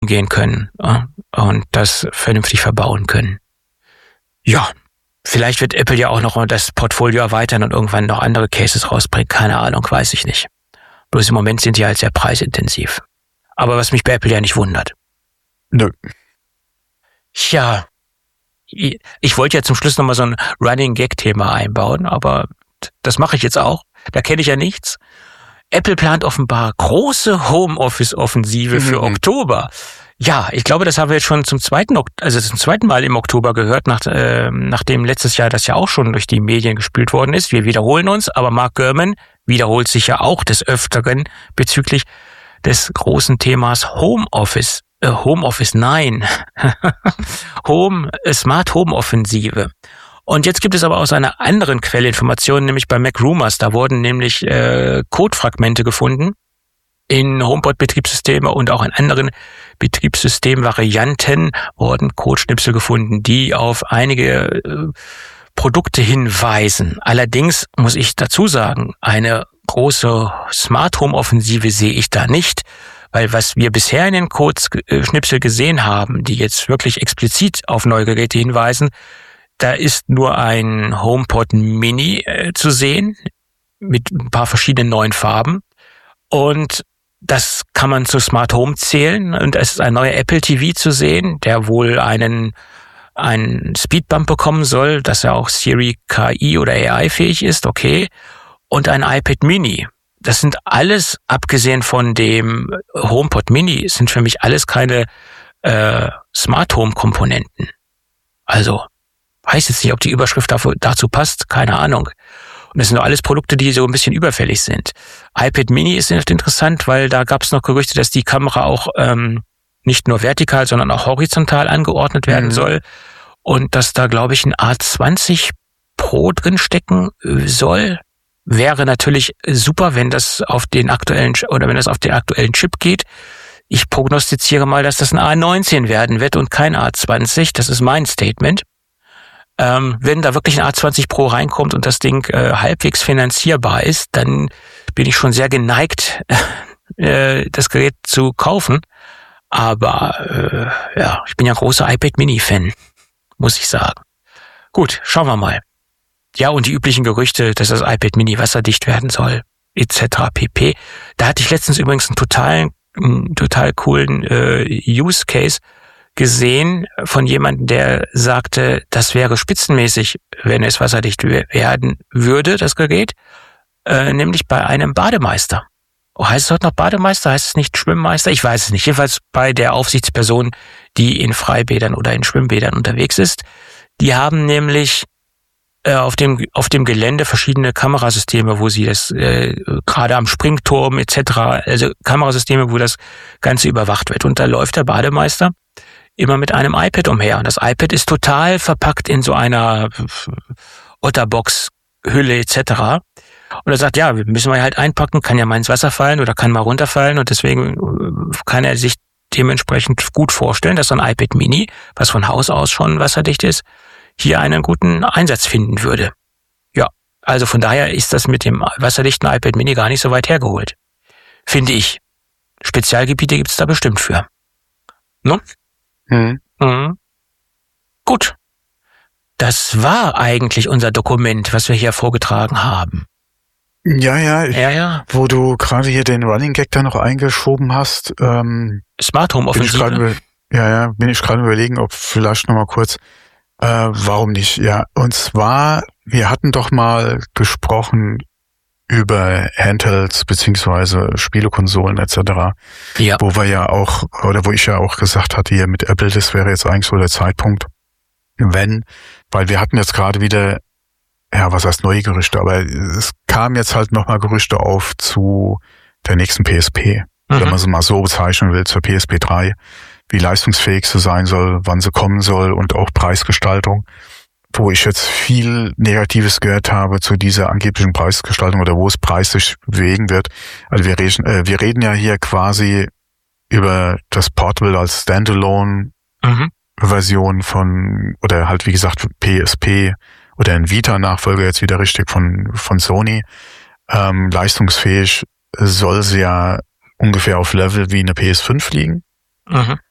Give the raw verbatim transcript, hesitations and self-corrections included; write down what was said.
gehen können äh, und das vernünftig verbauen können. Ja, vielleicht wird Apple ja auch noch das Portfolio erweitern und irgendwann noch andere Cases rausbringen. Keine Ahnung, weiß ich nicht. Bloß im Moment sind die halt sehr preisintensiv. Aber was mich bei Apple ja nicht wundert. Nö. Ja, ich wollte ja zum Schluss nochmal so ein Running-Gag-Thema einbauen, aber das mache ich jetzt auch. Da kenne ich ja nichts. Apple plant offenbar große Homeoffice-Offensive mhm. für Oktober. Ja, ich glaube, das haben wir jetzt schon zum zweiten, also zum zweiten Mal im Oktober gehört, nach, äh, nachdem letztes Jahr das ja auch schon durch die Medien gespielt worden ist. Wir wiederholen uns, aber Mark Gurman wiederholt sich ja auch des Öfteren bezüglich des großen Themas Homeoffice. Homeoffice, nein. Home, Smart Home Offensive. Und jetzt gibt es aber aus einer anderen Quelle Informationen, nämlich bei Mac Rumors. Da wurden nämlich äh, Codefragmente gefunden in HomePod-Betriebssysteme und auch in anderen Betriebssystemvarianten wurden Codeschnipsel gefunden, die auf einige äh, Produkte hinweisen. Allerdings muss ich dazu sagen, eine große Smart Home Offensive sehe ich da nicht. Weil was wir bisher in den Codeschnipsel gesehen haben, die jetzt wirklich explizit auf neue Geräte hinweisen, da ist nur ein HomePod Mini äh, zu sehen mit ein paar verschiedenen neuen Farben. Und das kann man zu Smart Home zählen. Und es ist ein neuer Apple T V zu sehen, der wohl einen, einen Speedbump bekommen soll, dass er auch Siri K I oder A I-fähig ist, okay. Und ein iPad Mini. Das sind alles, abgesehen von dem HomePod Mini, sind für mich alles keine äh, Smart Home Komponenten. Also, weiß jetzt nicht, ob die Überschrift dafür, dazu passt, keine Ahnung. Und das sind doch alles Produkte, die so ein bisschen überfällig sind. iPad Mini ist interessant, weil da gab es noch Gerüchte, dass die Kamera auch ähm, nicht nur vertikal, sondern auch horizontal angeordnet werden mhm. soll. Und dass da, glaube ich, ein A zwanzig Pro drin stecken soll. Wäre natürlich super, wenn das auf den aktuellen oder wenn das auf den aktuellen Chip geht. Ich prognostiziere mal, dass das ein A neunzehn werden wird und kein A zwanzig. Das ist mein Statement. Ähm, wenn da wirklich ein A zwanzig Pro reinkommt und das Ding äh, halbwegs finanzierbar ist, dann bin ich schon sehr geneigt, äh, das Gerät zu kaufen. Aber äh, ja, ich bin ja großer iPad Mini-Fan, muss ich sagen. Gut, schauen wir mal. Ja, und die üblichen Gerüchte, dass das iPad Mini wasserdicht werden soll, et cetera pp. Da hatte ich letztens übrigens einen totalen, einen total coolen äh, Use Case gesehen von jemandem, der sagte, das wäre spitzenmäßig, wenn es wasserdicht werden würde, das Gerät, äh, nämlich bei einem Bademeister. Oh, heißt es heute noch Bademeister? Heißt es nicht Schwimmmeister? Ich weiß es nicht. Jedenfalls bei der Aufsichtsperson, die in Freibädern oder in Schwimmbädern unterwegs ist. Die haben nämlich auf dem auf dem Gelände verschiedene Kamerasysteme, wo sie das äh, gerade am Springturm et cetera, also Kamerasysteme, wo das Ganze überwacht wird. Und da läuft der Bademeister immer mit einem iPad umher. Und das iPad ist total verpackt in so einer Otterbox-Hülle et cetera. Und er sagt, ja, müssen wir halt einpacken, kann ja mal ins Wasser fallen oder kann mal runterfallen. Und deswegen kann er sich dementsprechend gut vorstellen, dass so ein iPad Mini, was von Haus aus schon wasserdicht ist, hier einen guten Einsatz finden würde. Ja, also von daher ist das mit dem wasserdichten iPad Mini gar nicht so weit hergeholt. Finde ich. Spezialgebiete gibt es da bestimmt für. Ne? Hm. Mhm. Gut. Das war eigentlich unser Dokument, was wir hier vorgetragen haben. Ja, ja, ich, ja, ja. Wo du gerade hier den Running Gag da noch eingeschoben hast. Ähm, Smart Home Offensive. Ja, ja, bin ich gerade überlegen, ob vielleicht noch mal kurz Äh, warum nicht? Ja, und zwar, wir hatten doch mal gesprochen über Handhelds beziehungsweise Spielekonsolen et cetera. Ja. Wo wir ja auch, oder wo ich ja auch gesagt hatte, hier mit Apple, das wäre jetzt eigentlich so der Zeitpunkt, wenn, weil wir hatten jetzt gerade wieder, ja, was heißt neue Gerüchte, aber es kam jetzt halt nochmal Gerüchte auf zu der nächsten P S P, mhm. wenn man sie mal so bezeichnen will, zur P S P drei. Wie leistungsfähig sie sein soll, wann sie kommen soll und auch Preisgestaltung, wo ich jetzt viel Negatives gehört habe zu dieser angeblichen Preisgestaltung oder wo es preislich bewegen wird. Also wir reden, äh, wir reden ja hier quasi über das Portable als Standalone-Version mhm. von, oder halt wie gesagt P S P oder ein Vita-Nachfolger jetzt wieder richtig von von Sony. Ähm, leistungsfähig soll sie ja ungefähr auf Level wie eine P S fünf liegen. Mhm.